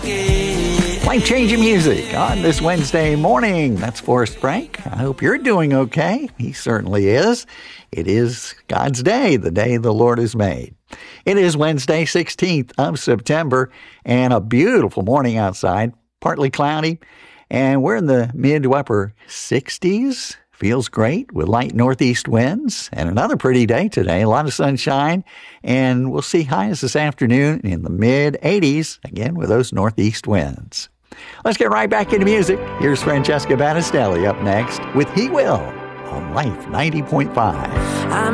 Life-changing music on this Wednesday morning. That's Forrest Frank. I hope you're doing okay. He certainly is. It is God's day, the day the Lord has made. It is Wednesday, 16th of September, and a beautiful morning outside, partly cloudy, and we're in the mid to upper 60s. Feels great with light northeast winds, and another pretty day today. A lot of sunshine, and we'll see highs this afternoon in the mid 80s, again with those northeast winds. Let's get right back into music. Here's Francesca Battistelli up next with He Will on Life 90.5.